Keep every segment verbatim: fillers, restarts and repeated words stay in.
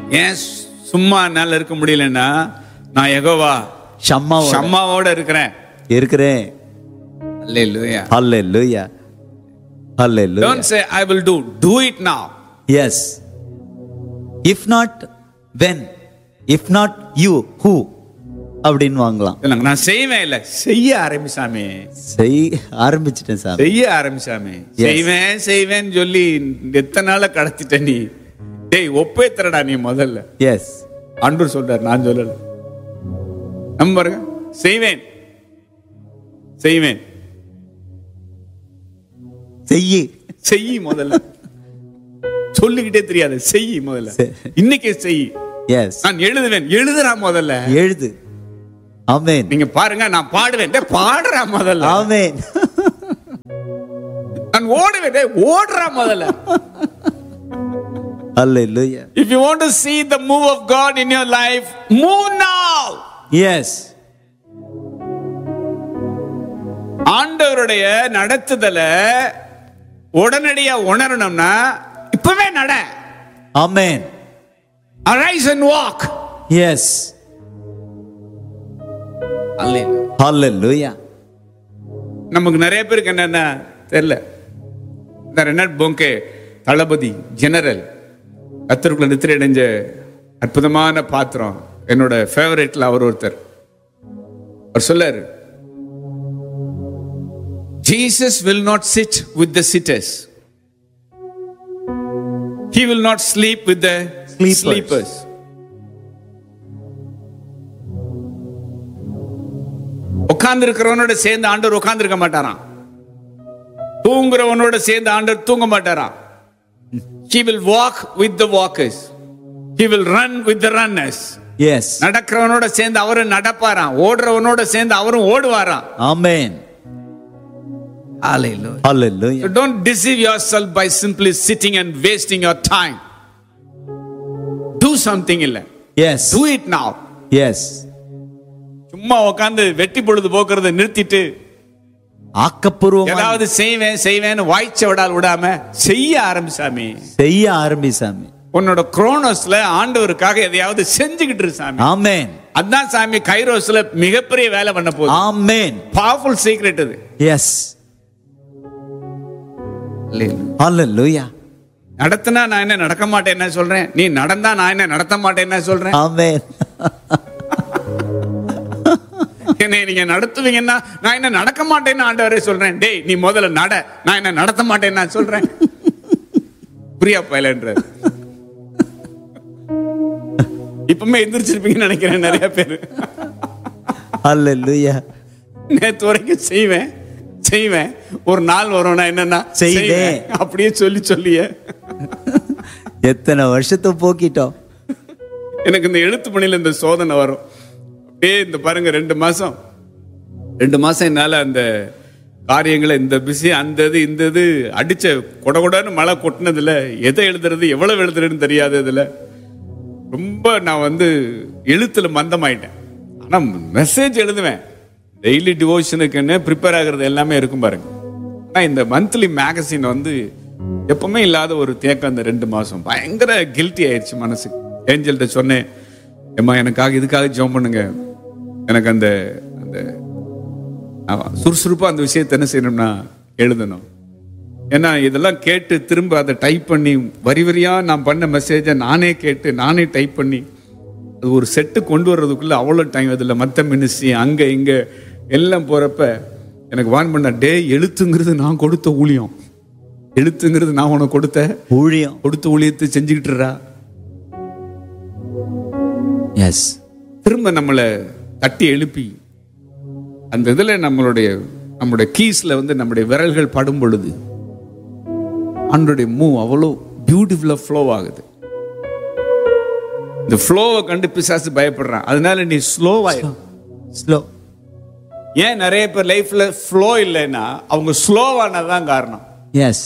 ஏன் சும்மா என்னால இருக்க முடியலன்னா, நான் யெகோவா ஷம்மா ஷம்மாவோட இருக்கிறேன் இருக்கிறேன். Hallelujah. Hallelujah. Hallelujah. Don't say I will do. Do it now. Yes. If not, when? If not you, who? அப்படின்னு வாங்கலாம். நான் செய்வேன் இல்ல, செய்ய ஆரம்பிச்சாமே. செய் ஆரம்பிச்சிட்டேன் சாமி. செய்ய ஆரம்பிச்சாமே. செய்வேன் செய்வேன் சொல்லி எத்தனை நாள கடத்திட்ட நீ? டேய் ஒப்பேத்தறடா நீ முதல்ல. எஸ். ஆண்டவர் சொல்றார், நான் சொல்லல. நம்புங்க. செய்வேன் செய்வேன் செய்யி செய்யி முதல்ல. சொல்லிக்கிட்டே தெரியாது, செய்யி முதல்ல. இன்னைக்கு செய். எஸ். நான் எழுதுவேன், எழுதுறா முதல்ல. எழுது. ஆமென். நீங்க பாருங்க, நான் பாடுவேன், பாடுறா முதல்ல. ஆமென். நான் ஓடுவேன், ஓடுறா முதல்ல. Hallelujah. If you want to see the move of God in your life, move now. Yes. ஆண்டவருடைய நடத்துதல உடனடியா உணரணும்னா இப்பவே நட. ஆமென். Arise and walk. Yes. Hallelujah. Hallelujah. நமக்கு நிறைய பேருக்கு என்னன்னா தெரியல. இந்த ரெனால்ட் போங்கே தளபதி ஜெனரல், கர்த்தருக்குள்ள நித்திரை அடைஞ்ச அற்புதமான பாத்திரம், என்னோட ஃபேவரட்ல அவர் ஒருத்தர். அவர் சொல்லாரு, Jesus will not sit with the sitters. He will not sleep with the sleepers. sleepers. உட்கார்ந்து இருக்கிறவனோட சேர்ந்து ஆண்டவர் உட்கார்ந்து இருக்க மாட்டாராம். தூங்குறவனோட சேர்ந்து ஆண்டவர் தூங்க மாட்டாராம். He will walk with the walkers. He will run with the runners. Yes. நடக்கிறவனோட சேர்ந்து அவரும் நடப்பாராம், ஓடுறவனோட சேர்ந்து அவரும் ஓடுவாராம். Amen. Hallelujah. Hallelujah. So don't deceive yourself by simply sitting and wasting your time. Do something illa. Yes. Do it now. Yes. சும்மா உட்கார்ந்து வெட்டி பொழுது போக்குறத நிறுத்திட்டு ஆக்கப்பூர்வமா ஏதாவது செய்வேன் செய்வேன்னு வாய்ச்ச விடால் விடாம செய்ய ஆரம்பிச்சாமி. செய்ய ஆரம்பிச்சாமி. உன்னோட குரோனோஸ்ல ஆண்டவருக்காக எதையாவது செஞ்சுக்கிட்டு இரு சாமி. ஆமென். அதான் சாமி கைரோஸ்ல மிகப்பெரிய வேலை பண்ண போகுது. ஆமென். பவர்ஃபுல் சீக்ரெட் இது. எஸ். ஹalleluya. நடத்தினா நான் என்ன நடக்க மாட்டேன் என்ன சொல்றேன், நீ நடந்தா நான் என்ன நடத்த மாட்டேன் என்ன சொல்றேன். ஆமென். என்னை நீங்க நடத்துவீங்கன்னா நான் என்ன நடக்க மாட்டேன்னு ஆண்டவரே சொல்றேன். டேய் நீ முதல்ல நட, நான் என்ன நடத்த மாட்டேன்னு நான் சொல்றேன். புரியா பைலன்ற இப்பமே எந்திரிச்சிருப்பீங்கன்னு நினைக்கிறேன் நிறைய பேர். ஹalleluya. நேத்து வரைக்கும் செய்வேன் செய்வேன் ஒரு நாள் வரும்னா என்னன்னா செய்வேன் அப்படியே சொல்லி சொல்லிய எத்தனை வருஷத்தை போக்கிட்டோம். எனக்கு இந்த எழுத்து பணியில இந்த சோதனை வரும். அப்படியே இந்த பாருங்க, ரெண்டு மாசம் ரெண்டு மாசம் என்னால அந்த காரியங்களை இந்த பிஸி அந்த இது இந்த இது அடிச்ச கொடகொடன்னு மழை கொட்டினதுல எதை எழுதுறது எவ்வளவு எழுதுறதுன்னு தெரியாததுல ரொம்ப நான் வந்து எழுத்துல மந்தமாயிட்டேன். ஆனா மெசேஜ் எழுதுவேன், டெய்லி டிவோஷனுக்குன்னு ப்ரிப்பேர் ஆகுறது எல்லாமே இருக்கும் பாருங்க. ஆனா இந்த மந்த்லி மேகசின் வந்து எப்பவுமே இல்லாத ஒரு தேக்கம். அந்த ரெண்டு மாசம் பயங்கர கில்ட்டி ஆயிடுச்சு மனசுக்கு. ஏஞ்சல்கிட்ட சொன்னேன், ஏம்மா எனக்காக இதுக்காக ஜெபம் பண்ணுங்க, எனக்கு அந்த அந்த சுறுசுறுப்பா அந்த விஷயத்தை என்ன செய்யணும்னா எழுதணும். ஏன்னா இதெல்லாம் கேட்டு திரும்ப அதை டைப் பண்ணி வரி வரியா நான் பண்ண மெசேஜை நானே கேட்டு நானே டைப் பண்ணி அது ஒரு செட்டு கொண்டு வர்றதுக்குள்ள அவ்வளோ டைம். அதில் மற்ற மினிஸ்ட்ரி அங்கே இங்கே எல்லாம் போகிறப்ப எனக்கு வான் பண்ண, டே எழுத்துங்கிறது நான் கொடுத்த ஊழியம், எழுத்துங்கிறது நான் உனக்கு கொடுத்த ஊழியம், கொடுத்த ஊழியத்தை செஞ்சுக்கிட்டுறா. எஸ். திரும்ப நம்மளை தட்டி எழுப்பி அந்த இதில் நம்மளுடைய நம்மளுடைய கீஸ்ல வந்து நம்முடைய விரல்கள் படும் பொழுது ஆண்டவருடைய மூவ் அவ்வளோ பியூட்டிஃபுல்லா ஃப்ளோ ஆகுது. இந்த ஃப்ளோவை கண்டு பிசாசு பயப்படுறான். அதனால நீ ஸ்லோவாயிரும். ஸ்லோ. ஏன் நிறைய பேர் லைஃப்ல ஃப்ளோ இல்லைன்னா அவங்க ஸ்லோவானதான் காரணம். எஸ்.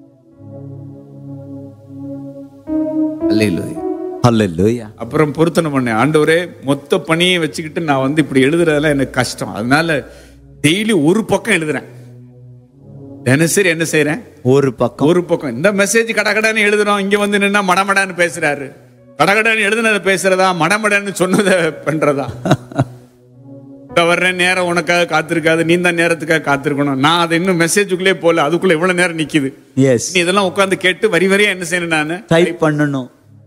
அல்லேலூயா. ஹalleluya. அப்புறம் பொருத்தனை பண்ணேன், ஆண்டவரே மொத்த பணியை வச்சுக்கிட்டு நான் வந்து இப்படி எழுதுறதெல்லாம் எனக்கு கஷ்டம், அதனால டெய்லி ஒரு பக்கம் எழுதுறேன். தினசரி என்ன செய்யறேன், ஒரு பக்கம் ஒரு பக்கம். இந்த மெசேஜ் கடகடான்னு எழுதுறோம், இங்க வந்து நின்னா மடமடான்னு பேசுறாரு. கடகடன் எழுதுனதை பேசுறதா, மடமடன்னு சொன்னதை பண்றதா? வர்ற நேரம் உனக்காக காத்திருக்காது, நீ தான் நேரத்துக்காக காத்திருக்கணும். நான் அதை இன்னும் மெசேஜுக்குள்ளே போல, அதுக்குள்ள இவ்வளவு நேரம் நிக்குது. எஸ், நீ இதெல்லாம் உட்கார்ந்து கேட்டு வரி வரியா என்ன செய்யணும்? நானு டைப் பண்ணணும்.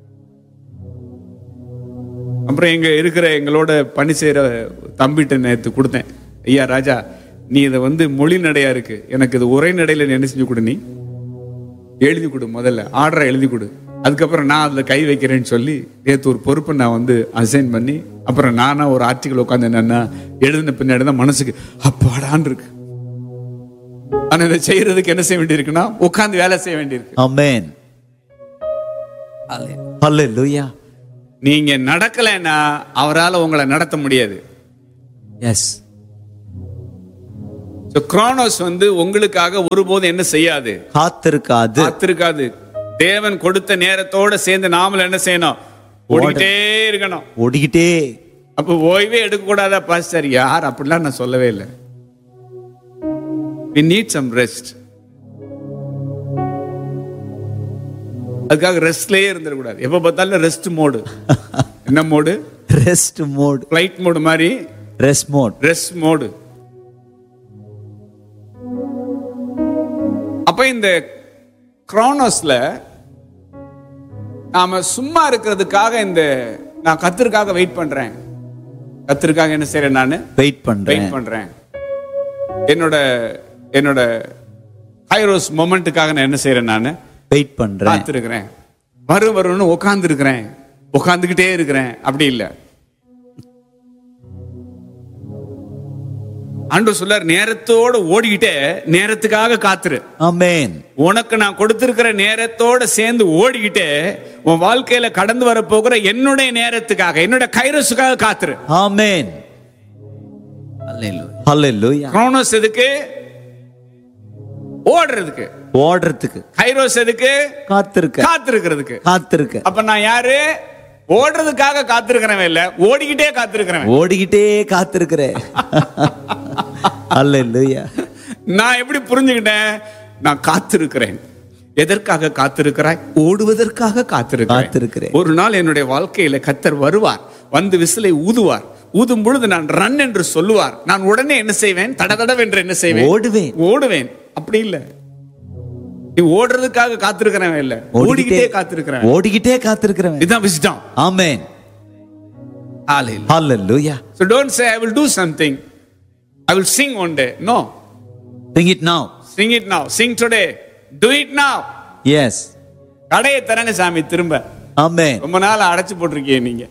அப்புறம் எங்க இருக்கிற எங்களோட பணி செய்யற தம்பிட்ட நேற்று கொடுத்தேன். ஐயா ராஜா, நீ இதை வந்து மொழி நடையா இருக்கு, எனக்கு இது உரை நடையில என்ன செஞ்சு கொடு, நீ எழுதி கொடு, முதல்ல ஆர்டரை எழுதி கொடு, அதுக்கப்புறம் நான் அதுல கை வைக்கிறேன்னு சொல்லி நேற்று ஒரு பொறுப்பை நான் வந்து அசைன் பண்ணி, அப்புறம் நானா ஒரு ஆர்டிகல் உட்காந்து என்னன்னா எழுதின பின்னாடி தான் மனசுக்கு அப்பாடான் இருக்கு. ஆனா இதை செய்யறதுக்கு என்ன செய்ய வேண்டியிருக்குன்னா உட்காந்து வேலை செய்ய வேண்டியிருக்கு. ஆமென். ஹல்லேலூயா. நீங்க நடக்கலைன்னா அவரால் உங்களை நடத்த முடியாது. எஸ். குரோனோஸ் வந்து உங்களுக்காக ஒருபோதும் என்ன செய்யாது? காத்திருக்காது. காத்திருக்காது. தேவன் கொடுத்த நேரத்தோட சேர்ந்து நாமல என்ன செய்யணும்? ஓடிக்கிட்டே இருக்கணும். ஓடிக்கிட்டே. அப்ப ஓய்வே எடுக்க கூடாதா பாஸ்டர்? யார் அப்படிலாம் நான் சொல்லவே இல்லை. we need some rest. அதுக்காக ரெஸ்ட்லயே இருந்துடக்கூடாது. எப்ப பார்த்தாலும் ரெஸ்ட் மோடு. என்ன mode? Rest mode. Flight mode மாதிரி ரெஸ்ட் மோட். Rest mode. அப்ப இந்த குரோனோஸ்ல நாம சும்மா இருக்கிறதுக்காக இந்த நான் கத்திற்காக வெயிட் பண்றேன். கத்திற்காக என்ன செய்யறேன்? நான் வெயிட் பண்றேன். வெயிட் பண்றேன். என்னோட என்னோட கைரோஸ் மொமெண்ட்டுக்காக நான் என்ன செய்யறேன்? நான் வெயிட் பண்றேன். காத்திருக்கிறேன். வரு வருன்னு உட்கார்ந்து இருக்கிறேன், உட்கார்ந்துகிட்டே இருக்கிறேன். அப்படி இல்லை. ஆண்டவர் சொல்றார், நேரத்தோட ஓடிக்கிட்டே நேரத்துக்காக காத்துரு. ஆமென். உனக்கு நான் கொடுத்திருக்கிற நேரத்தோட சேர்ந்து ஓடிக்கிட்டே உன் வாழ்க்கையில கடந்து வர போகிற என்னுடைய நேரத்துக்காக, என்னோட கைரோஸுக்காக காத்துரு. ஆமென். அல்லேலூயா. ஹல்லேலூயா. குரோனோஸ் எதுக்கு? ஓடுறதுக்கு. ஓடுறதுக்கு. கைரோஸ் எதுக்கு? காத்திருக்க. காத்திருக்கிறதுக்கு. காத்திருக்க. அப்ப நான் யாரு? ஓடுறதுக்காக காத்திருக்கிறவன் இல்ல, ஓடிக்கிட்டே காத்திருக்கிறவன். ஓடிக்கிட்டே காத்திருக்கிறேன். அல்லேலூயா. நான் எப்படி புரிஞ்சுக்கிட்டேன்? நான் காத்திருக்கிறேன். எதற்காக காத்திருக்கிறாய்? ஓடுவதற்காக காத்திருக்கிறேன். காத்திருக்கிறேன். ஒரு நாள் என்னுடைய வாழ்க்கையில கர்த்தர் வருவார், வந்து விசிலை ஊதுவார். ஊதும் பொழுது நான் ரன் என்று சொல்லுவார். நான் உடனே என்ன செய்வேன்? தடதடவென்று என்ன செய்வேன்? ஓடுவேன். ஓடுவேன். அப்படி இல்ல, நீ ஓடுறதுக்காக காத்திருக்கிறவன் இல்ல, ஓடிக்கிட்டே காத்திருக்கிறேன். ஓடிக்கிட்டே காத்திருக்கிறேன். இதுதான் wisdom. Amen. Hallelujah. Hallelujah. So don't say I will do something, I will sing one day. No. Sing it now. Sing it now. Sing today. Do it now. Yes. கடையை தரங்க சாமி திரும்ப. ஆமென். ரொம்ப நாள் அடைச்சு போட்டிருக்கீங்க நீங்க.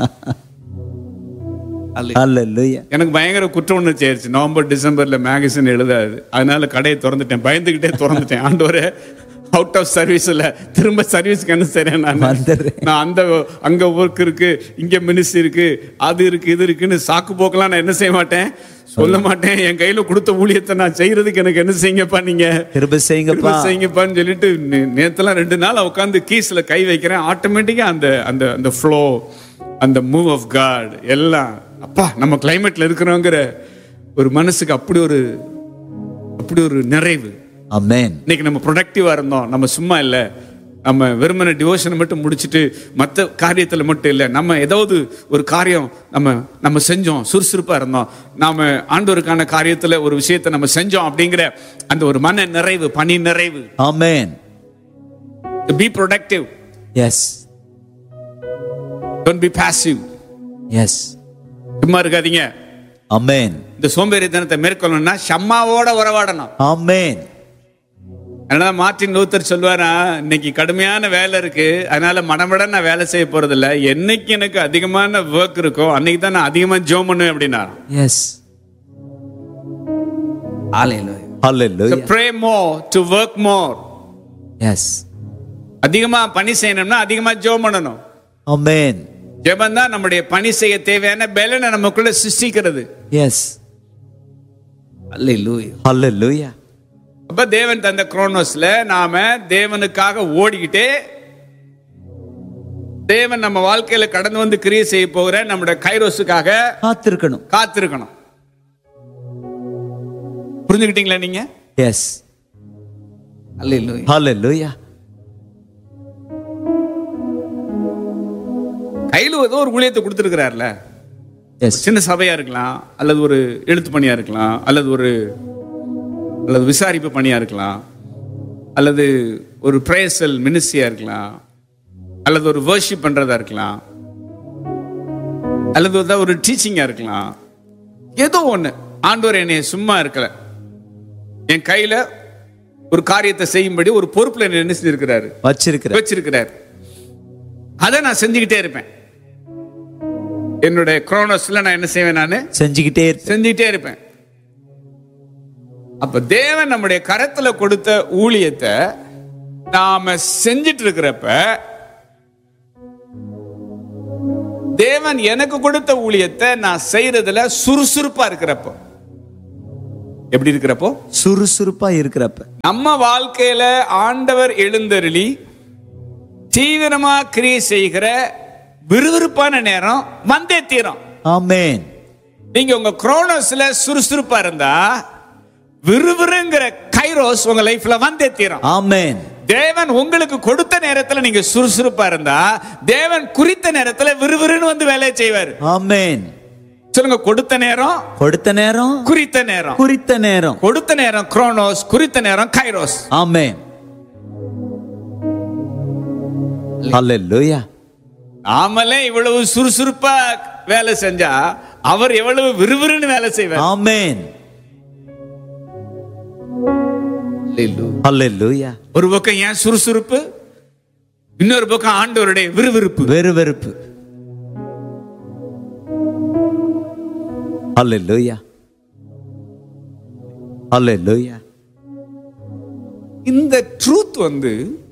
Hallelujah. எனக்கு பயங்கர குற்ற உணர்ச்சி ஆயிடுச்சு. நவம்பர் டிசம்பர்ல மேகசின் எழுதாது, அதனால கடையை திறந்துட்டேன். பயந்துகிட்டே திறந்துட்டேன். ஆண்டவரே, அவுட் ஆஃப் சர்வீஸ்ல திரும்ப சர்வீஸ்க்கு என்ன செய்றேன்? நான் நான் அந்த அங்க ஒர்க் இருக்கு, இங்க மினிஸ்ட்ரி இருக்கு, அது இருக்கு, இது இருக்குன்னு சாக்கு போக்கெல்லாம் நான் என்ன செய்ய மாட்டேன், சொல்ல மாட்டேன். என் கையில கொடுத்த ஊழியத்தை நான் செய்யறதுக்கு எனக்கு என்ன செய்யுங்கப்பா, நீங்க திரும்ப செய்யுங்கப்பா, செய்யுங்கப்பான்னு சொல்லிட்டு நேத்தெல்லாம் ரெண்டு நாள் உட்காந்து கீஸ்ல கை வைக்கிறேன். ஆட்டோமேட்டிக்கா அந்த அந்த அந்த ஃப்ளோ, அந்த மூவ் ஆஃப் காட் எல்லாம், அப்பா நம்ம கிளைமேட்ல இருக்கிறோங்கிற ஒரு மனசுக்கு அப்படி ஒரு அப்படி ஒரு நிறைவு. ஆமென். இன்னைக்கு நம்ம ப்ரொடக்டிவா இருந்தோம். நம்ம சும்மா இல்ல, நம்ம வெறுமன டிவோஷனை மட்டும் முடிச்சுட்டு மற்ற காரியத்துல மட்டும் இல்லை, நம்ம ஏதாவது ஒரு காரியம் நம்ம நம்ம செஞ்சோம், சுறுசுறுப்பா இருந்தோம், நாம ஆண்டவருக்கான காரியத்துல ஒரு விஷயத்தை நம்ம செஞ்சோம் அப்படிங்கிற அந்த ஒரு மன நிறைவு, பணி நிறைவு. ஆமென். Be productive. S. Don't be passive. S. சும்மா இருக்காதீங்க. ஆமென். இந்த சோம்பேறித்தனத்தை மேற்கொள்ளணும்னா ஷம்மாவோட உறவாடணும். ஆமென். அதனால மார்ட்டின் லூத்தர் சொல்லுவாரா, இன்னைக்கு கடுமையான வேலை இருக்கு, அதனால மடமட நான் வேலை செய்ய போறது இல்ல, என்னைக்கு எனக்கு அதிகமான ஒர்க் இருக்கோ அன்னைக்கு தான் நான் அதிகமா ஜெபம் பண்ணுவேன் அப்படின்னா. S. Hallelujah. Hallelujah. So pray more to work more. S. அதிகமா பணி செய்யணும்னா அதிகமா ஜெபம் பண்ணணும். ஆமென். ஜெபம் தான் நம்முடைய பணி செய்ய தேவையான பலனை நமக்குள்ள சிருஷ்டிக்கிறது. எஸ். Hallelujah. Hallelujah. அப்ப தேவன் தந்த குரோனோஸ்ல நாம தேவனுக்காக ஓடிக்கிட்டே, தேவன் நம்ம வாழ்க்கையில கடந்து வந்து கிரியை செய்ய போகிற நம்முடைய கைரோஸுக்காக காத்திருக்கணும். காத்திருக்கணும். புரிஞ்சுக்கிட்டீங்களா நீங்க? எஸ். Hallelujah. Hallelujah. கையில் ஏதோ ஒரு ஊழியத்தை கொடுத்துருக்கிறார்ல, எஸ் சின்ன சபையா இருக்கலாம், அல்லது ஒரு எழுத்து பணியா இருக்கலாம், அல்லது ஒரு அல்லது விசாரிப்பு பணியா இருக்கலாம், அல்லது ஒரு பிரேசல் மினிஸ்ட்ரியா இருக்கலாம், அல்லது ஒரு வர்ஷிப் பண்றதா இருக்கலாம், அல்லது ஏதாவது ஒரு டீச்சிங்கா இருக்கலாம். ஏதோ ஒண்ணு. ஆண்டவர் என்னை சும்மா இருக்கல, என் கையில ஒரு காரியத்தை செய்யும்படி ஒரு பொறுப்புல என்ன செஞ்சிருக்கிறாரு, வச்சிருக்கிறார் வச்சிருக்கிறார். அதை நான் செஞ்சுக்கிட்டே இருப்பேன். என்னுடைய குரோனோஸ்ல நான் என்ன செய்வேன், நான் செஞ்சுக்கிட்டே இருப்பேன். செஞ்சுக்கிட்டே இருப்பேன். அப்ப தேவன் நம்முடைய கரத்துல கொடுத்த ஊழியத்தை நாம செஞ்சிட்டு இருக்கிறப்ப, தேவன் எனக்கு கொடுத்த ஊழியத்தை நான் செய்யறதுல சுறுசுறுப்பா இருக்கிறப்போ, எப்படி இருக்கிறப்போ, சுறுசுறுப்பா இருக்கிறப்ப, நம்ம வாழ்க்கையில ஆண்டவர் எழுந்தருளி தீவிரமா கிரியை செய்கிற விறுவிறுப்பான நேரம் வந்தே தீரும். ஆமென். நீங்க உங்க குரோனோஸ்ல சுறுசுறுப்பா இருந்தா விறுவிறுங்கிற கைரோஸ் உங்க லைஃப்ல வந்தே தீரும். ஆமென். தேவன் உங்களுக்கு கொடுத்த நேரத்துல நீங்க சுறுசுறுப்பா இருந்தா தேவன் குறித்த நேரத்துல விறுவிறுன்னு வந்து வேலையை செய்வார். ஆமென். சொல்லுங்க, கொடுத்த நேரம், கொடுத்த நேரம், குறித்த நேரம். குறித்த நேரம். கொடுத்த நேரம் குரோனோஸ், குறித்த நேரம் கைரோஸ். ஆமென். ஹல்லேலூயா. நாமளே இவ்வளவு சுறுசுறுப்பா வேலை செஞ்சா அவர் எவ்வளவு விறுவிறுன்னு வேலை செய்வார். ஆமென். ஹல்லேலூயா. ஒரு பக்கம் ஏன் சுறுசுறுப்பு, இன்னொரு பக்கம் ஆண்டவருடைய விறுவிறுப்பு, வெறுவெறுப்பு. ஹல்லேலூயா. ஹல்லேலூயா. இந்த ட்ரூத் வந்து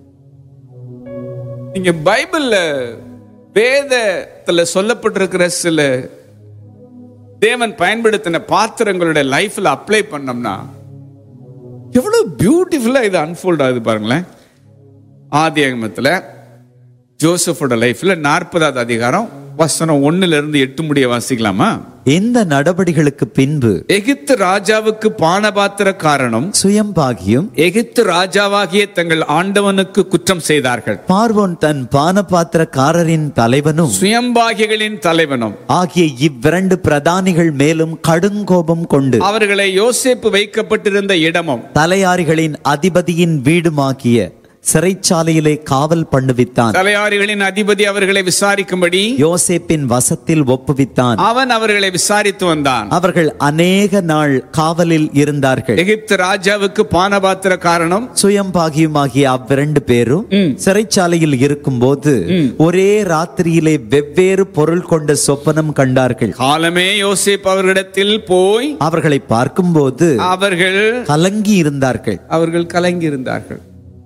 நீங்க பைபிள்ல வேதத்துல சொல்லப்பட்டிருக்கிற சில தேவன் பயன்படுத்தின பாத்திரங்களுடைய லைஃப்ல அப்ளை பண்ணோம்னா எவ்வளவு பியூட்டிஃபுல்லா இது அன்ஃபோல்ட் ஆகுது பாருங்களேன். ஆதியாகமத்துல ஜோசப்போட லைஃப்ல நாற்பதாவது அதிகாரம் வசனம் ஒண்ணுல இருந்து எட்டு முடிய வாசிக்கலாமா? இந்த நடபடிகளுக்கு பின்பு எகிப்து ராஜாவுக்கு பானபாத்திர காரணம் சுயம்பாகியும் எகிப்து ராஜாவாகிய தங்கள் ஆண்டவனுக்கு குற்றம் செய்தார்கள். பார்வோன் தன் பானபாத்திரக்காரரின் தலைவனும் சுயம்பாகிகளின் தலைவனும் ஆகிய இவ்விரண்டு பிரதானிகள் மேலும் கடுங்கோபம் கொண்டு அவர்களை யோசேப்பு வைக்கப்பட்டிருந்த இடமும் தலையாரிகளின் அதிபதியின் வீடுமாகிய சிறைச்சாலையிலே காவல் பண்ணுவித்தான். தலையாரிகளின் அதிபதி அவர்களை விசாரிக்கும்படி யோசேப்பின் வசத்தில் ஒப்புவித்தான். அவன் அவர்களை விசாரித்து வந்தான். அவர்கள் அநேக நாள் காவலில் இருந்தார்கள். எகிப்து ராஜாவுக்கு பானபாத்திர காரணம் சுயம்பாகியுமாகிய அவ்விரண்டு பேரும் சிறைச்சாலையில் இருக்கும்போது ஒரே ராத்திரியிலே வெவ்வேறு பொருள் கொண்ட சொப்பனம் கண்டார்கள். காலமே யோசேப்பு அவர்களிடத்தில் போய் அவர்களை பார்க்கும்போது அவர்கள் கலங்கி இருந்தார்கள். அவர்கள் கலங்கி இருந்தார்கள்.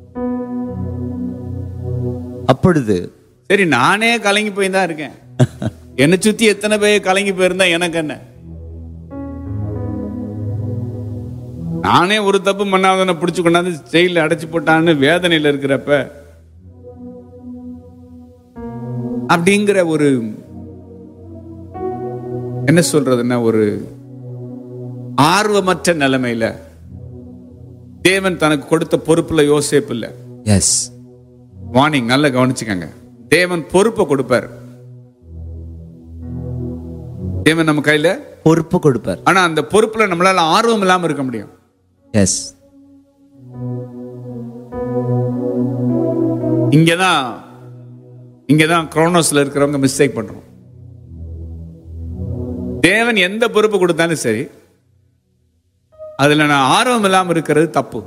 அப்பொழுது சரி, நானே கலங்கி போய் தான் இருக்கேன், என்னை சுத்தி எத்தனை பேர் கலங்கி போயிருந்தா எனக்கு என்ன? நானே ஒரு தப்பு பண்ணாதவனை பிடிச்சு கொண்டாந்து ஜெயில அடைச்சு போட்டான்னு வேதனையில இருக்கிறப்ப அப்படிங்கிற ஒரு என்ன சொல்றதுன்னா ஒரு ஆர்வமற்ற நிலைமையில தேவன் தனக்கு கொடுத்த பொறுப்புல யோசேப்பு இல்ல. எஸ், வார்னிங், நல்லா கவனிச்சுக்கங்க. தேவன் பொறுப்பை கொடுப்பார். தேவன் நம்ம கையில பொறுப்பு கொடுப்பார். ஆனா அந்த பொறுப்புல நம்மளால ஆர்வம் இல்லாம இருக்க முடியும். எஸ், இங்கதான் இங்கதான் குரோனோஸ்ல இருக்கிறவங்க மிஸ்டேக் பண்றோம். தேவன் எந்த பொறுப்பு கொடுத்தாலும் சரி, அதுல நான் ஆர்வம் இல்லாம இருக்கிறது தப்பு.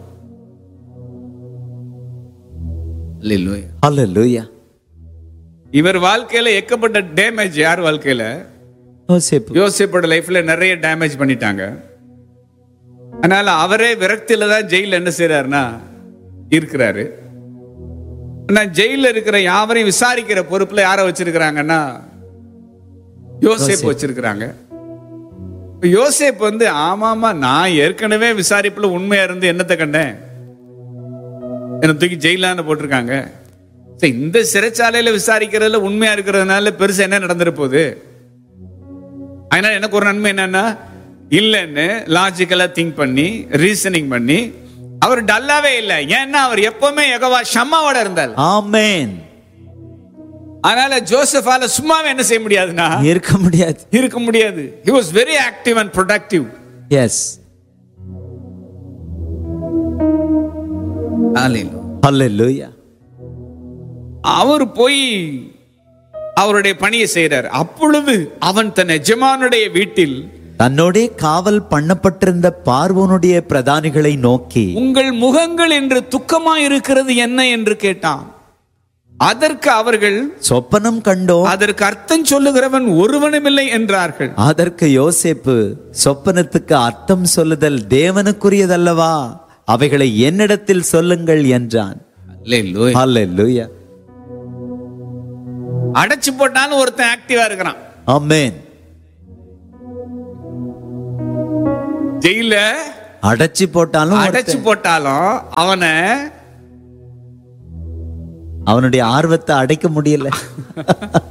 ஹல்லேலூயா. இவர் வாழ்க்கையில எக்கப்பட்ட டேமேஜ் யார் வாழ்க்கையில? யோசேப்பு. யோசேப்போட லைஃப்ல நிறைய டேமேஜ் பண்ணிட்டாங்க. அதனால அவரே விரக்தியில தான் ஜெயில என்ன செய்யறாருன்னா இருக்கிறாரு. ஆனா ஜெயில இருக்கிற யாவரையும் விசாரிக்கிற பொறுப்புல யாரை வச்சிருக்கிறாங்கன்னா யோசேப்பு வச்சிருக்கிறாங்க. யோசேப்பு வந்து ஆமாமா, நான் ஏற்கனவே விசாரிப்புல உண்மையா இருந்து என்னத்தை கண்டேன், என்ன தூக்கி ஜெயிலான்னு போட்டிருக்காங்க. இந்த சிறைச்சாலையில விசாரிக்கிறதுல உண்மையா இருக்கிறதுனால பெருசா என்ன நடந்துரு போகுது? அதனால எனக்கு ஒரு நன்மை என்னன்னா இல்லைன்னு லாஜிக்கலா திங்க் பண்ணி ரீசனிங் பண்ணி அவர் டல்லாவே இல்லை. ஏன்னா அவர் எப்பவுமே யெகோவா ஷம்மாவோட இருந்தார். ஆமென். அதனால ஜோசப்பால சும்மாவே என்ன செய்ய முடியாதுன்னா இருக்க முடியாது. இருக்க முடியாது. he was very active and productive. S. ஹல்லேலூயா. அவர் போய் அவருடைய பணியை செய்றார். அப்பொழுது அவன் தன் எஜமானுடைய வீட்டில் தன்னோடே காவல் பண்ணப்பட்டிருந்த பார்வோனுடைய பிரதானிகளை நோக்கி, உங்கள் முகங்கள் என்று துக்கமாய் இருக்கிறது என்ன என்று கேட்டான். அதற்கு அவர்கள், சொப்பனம் கண்டோம், அதற்கு அர்த்தம் சொல்லுகிறவன் ஒருவனும் இல்லை என்றார்கள். அதற்கு யோசேப்பு, சொப்பனத்துக்கு அர்த்தம் சொல்லுதல் தேவனுக்குரியதல்லவா, அவைகளை என்னிடத்தில் சொல்லுங்கள் என்றான். ஹல்லேலூயா. அடைச்சு போட்டாலும் ஒருத்தன் ஆக்டிவா இருக்கிறான். ஆமென். ஜெயில அடைச்சு போட்டாலும் அடைச்சு போட்டாலும் அவனை அவனுடைய ஆர்வத்தை அடைக்க முடியல.